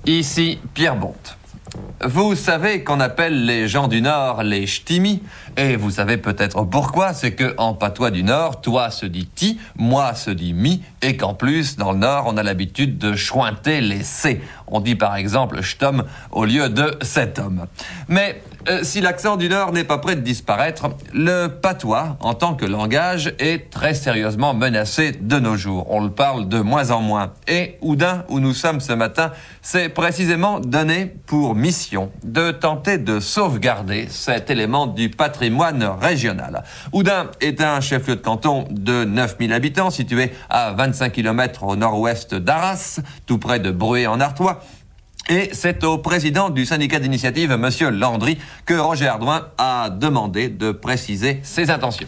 Ici Pierre Bonte. Vous savez qu'on appelle les gens du Nord les ch'timi, et vous savez peut-être pourquoi, c'est que en patois du Nord, toi se dit ti, moi se dit mi, et qu'en plus, dans le Nord, on a l'habitude de chointer les C. On dit par exemple ch'tom au lieu de cet homme. Mais si l'accent du Nord n'est pas prêt de disparaître, le patois, en tant que langage, est très sérieusement menacé de nos jours. On le parle de moins en moins. Et Houdain, où nous sommes ce matin, s'est précisément donné pour mission de tenter de sauvegarder cet élément du patrimoine régional. Houdain est un chef-lieu de canton de 9000 habitants, situé à 25 km au nord-ouest d'Arras, tout près de Bruay en Artois. Et c'est au président du syndicat d'initiative, Monsieur Landry, que Roger Ardouin a demandé de préciser ses intentions.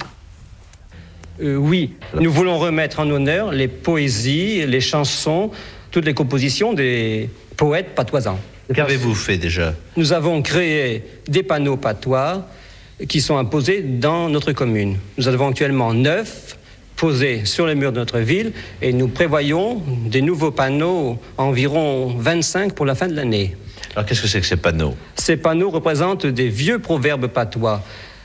Oui, nous voulons remettre en honneur les poésies, les chansons, toutes les compositions des poètes patoisans. Qu'avez-vous fait déjà ? Nous avons créé des panneaux patois qui sont imposés dans notre commune. Nous avons actuellement 9 posés sur les murs de notre ville et nous prévoyons des nouveaux panneaux, environ 25 pour la fin de l'année. Alors qu'est-ce que c'est que ces panneaux ? Ces panneaux représentent des vieux proverbes patois.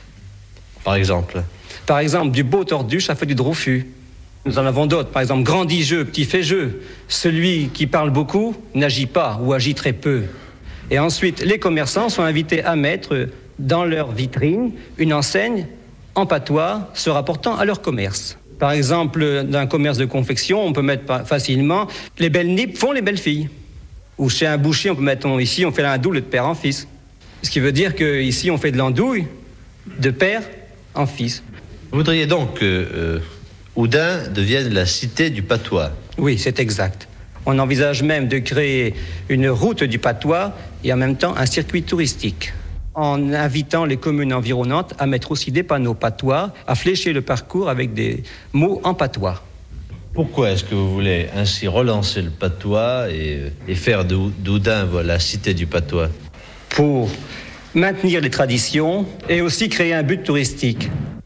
Par exemple ? Par exemple, du beau tordu, ça fait du drofus. Nous en avons d'autres, par exemple, grand dit jeu, petit fait jeu. Celui qui parle beaucoup n'agit pas ou agit très peu. Et ensuite, les commerçants sont invités à mettre dans leur vitrine une enseigne en patois se rapportant à leur commerce. Par exemple, dans un commerce de confection, on peut mettre facilement « les belles nippes font les belles filles ». Ou chez un boucher, on peut mettre « ici, on fait l'andouille de père en fils ». Ce qui veut dire qu'ici, on fait de l'andouille de père en fils. Vous voudriez donc que Houdain devienne la cité du patois ? Oui, c'est exact. On envisage même de créer une route du patois et en même temps un circuit touristique, en invitant les communes environnantes à mettre aussi des panneaux patois, à flécher le parcours avec des mots en patois. Pourquoi est-ce que vous voulez ainsi relancer le patois et faire d'Houdain la cité du patois ? Pour maintenir les traditions et aussi créer un but touristique.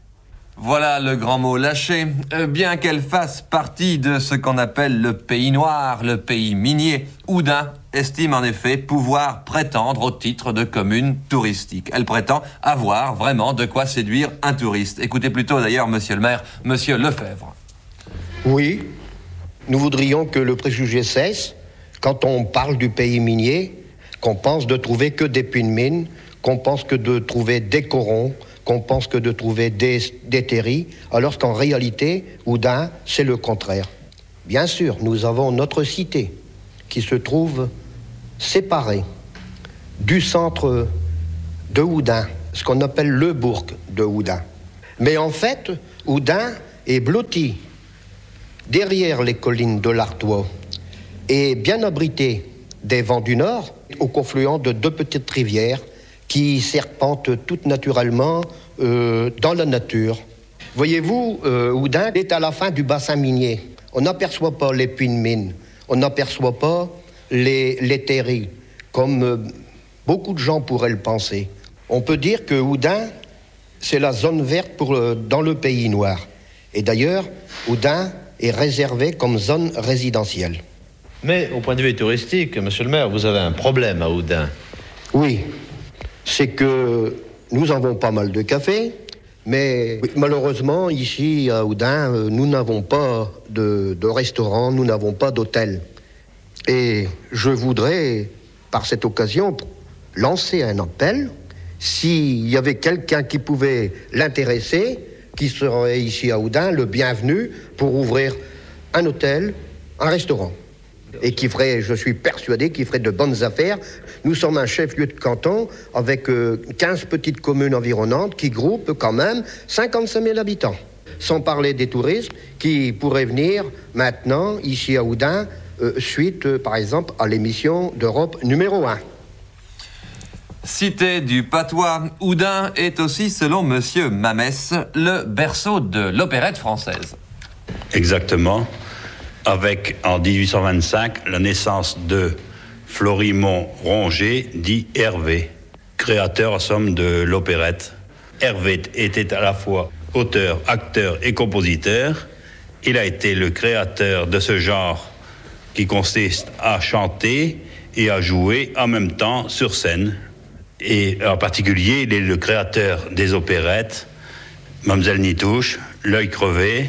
Voilà le grand mot lâché. Bien qu'elle fasse partie de ce qu'on appelle le pays noir, le pays minier, Houdain estime en effet pouvoir prétendre au titre de commune touristique. Elle prétend avoir vraiment de quoi séduire un touriste. Écoutez plutôt d'ailleurs, monsieur le maire, monsieur Lefebvre. Oui, nous voudrions que le préjugé cesse quand on parle du pays minier, qu'on pense de trouver que des puits de mine, qu'on pense que de trouver des corons, qu'on pense que de trouver des terris, alors qu'en réalité, Houdain, c'est le contraire. Bien sûr, nous avons notre cité qui se trouve séparée du centre de Houdain, ce qu'on appelle le bourg de Houdain. Mais en fait, Houdain est blotti derrière les collines de l'Artois et bien abrité des vents du Nord, au confluent de 2 petites rivières qui serpentent toutes naturellement dans la nature. Voyez-vous, Houdain est à la fin du bassin minier. On n'aperçoit pas les puits de mine, on n'aperçoit pas les terris, comme beaucoup de gens pourraient le penser. On peut dire que Houdain, c'est la zone verte dans le pays noir. Et d'ailleurs, Houdain est réservé comme zone résidentielle. Mais au point de vue touristique, monsieur le maire, vous avez un problème à Houdain. Oui, c'est que nous avons pas mal de cafés, mais malheureusement, ici à Houdain, nous n'avons pas de restaurant, nous n'avons pas d'hôtel. Et je voudrais, par cette occasion, lancer un appel. S'il y avait quelqu'un qui pouvait l'intéresser, qui serait ici à Houdain, le bienvenu pour ouvrir un hôtel, un restaurant. Et qui ferait, je suis persuadé, qui ferait de bonnes affaires. Nous sommes un chef-lieu de canton avec 15 petites communes environnantes qui groupent quand même 55 000 habitants. Sans parler des touristes qui pourraient venir maintenant ici à Houdain suite, par exemple, à l'émission d'Europe numéro 1. Cité du patois, Houdain est aussi, selon monsieur Mamès, le berceau de l'opérette française. Exactement. Avec, en 1825, la naissance de Florimond Ronget, dit Hervé, créateur en somme de l'opérette. Hervé était à la fois auteur, acteur et compositeur. Il a été le créateur de ce genre qui consiste à chanter et à jouer en même temps sur scène. Et en particulier, il est le créateur des opérettes Mamselle Nitouche, L'œil crevé,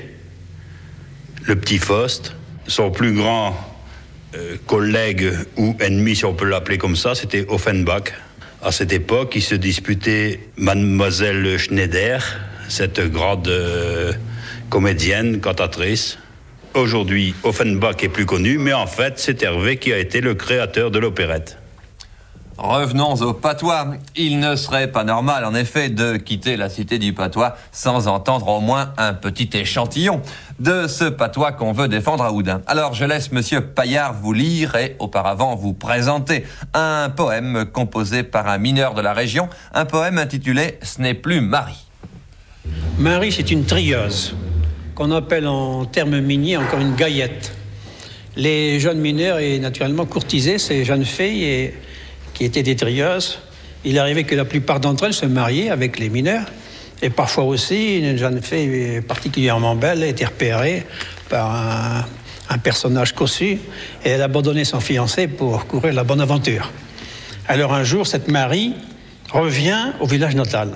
Le petit Faust. Son plus grand collègue ou ennemi, si on peut l'appeler comme ça, c'était Offenbach. À cette époque, il se disputait Mademoiselle Schneider, cette grande comédienne, cantatrice. Aujourd'hui, Offenbach est plus connu, mais en fait, c'est Hervé qui a été le créateur de l'opérette. Revenons au patois. Il ne serait pas normal, en effet, de quitter la cité du patois sans entendre au moins un petit échantillon de ce patois qu'on veut défendre à Houdain. Alors, je laisse Monsieur Paillard vous lire et auparavant vous présenter un poème composé par un mineur de la région, un poème intitulé « Ce n'est plus Marie ». Marie, c'est une trieuse, qu'on appelle en termes miniers encore une gaillette. Les jeunes mineurs et naturellement courtisaient ces jeunes filles qui étaient des trieuses. Il arrivait que la plupart d'entre elles se mariaient avec les mineurs. Et parfois aussi, une jeune fille particulièrement belle était repérée par un personnage cossu et elle abandonnait son fiancé pour courir la bonne aventure. Alors un jour, cette Marie revient au village natal.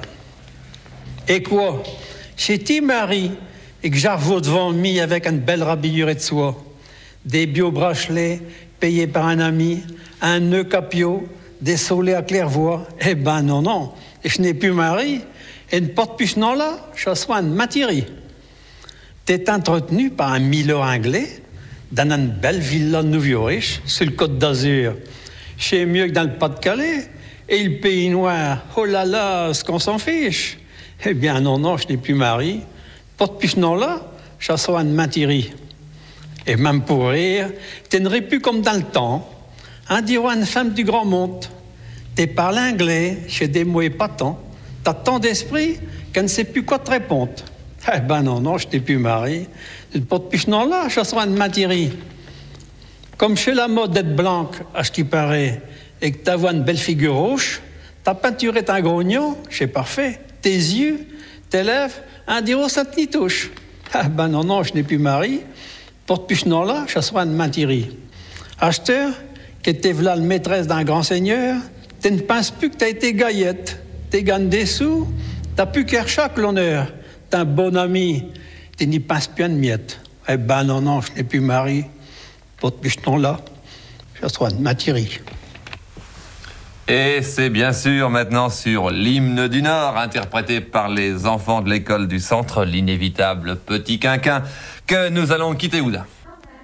Et quoi? C'est-tu Marie? Et que j'arrive devant mis avec une belle rhabillure de soie, des bio-bracelets payés par un ami, un nœud capio, des saulets à claire-voie. Eh ben non, et je n'ai plus Marie, et ne porte plus ce nom-là, je sois une Mathirie. T'es entretenu par un milord anglais dans une belle villa nouveau-riche sur le Côte d'Azur. C'est mieux que dans le Pas-de-Calais, et le pays noir, oh là là, ce qu'on s'en fiche. Eh bien non, je n'ai plus Marie, porte plus ce nom-là, je sois une Mathirie. Et même pour rire, t'es n'aurais plus comme dans le temps. Un dirait une femme du grand monde. T'es parles anglais, chez des mots épatants. T'as tant d'esprit qu'elle ne sait plus quoi te répondre. Eh ben non, je t'ai plus marié. Tu ne portes plus ce nom-là, je serai une Mathirie. Comme chez la mode d'être blanc, à ce qui paraît, et que t'as une belle figure rouge, ta peinture est un grognon, c'est parfait. Tes yeux, tes lèvres, un dirait sainte Nitouche. Eh ben non, je n'ai plus marié. Porte plus ce nom-là, je serai une Mathirie. Acheteur, que t'es v'là le maîtresse d'un grand seigneur, tu ne penses plus que t'as été gaillette. T'es gagné des sous, t'as plus qu'à chaque l'honneur. T'es un bon ami, tu n'y penses plus une miette. Eh ben non, je n'ai plus mari. Porte plus ce nom-là, je serai une Mathirie. Et c'est bien sûr maintenant sur l'hymne du Nord, interprété par les enfants de l'école du centre, l'inévitable Petit Quinquin, que nous allons quitter Houdain.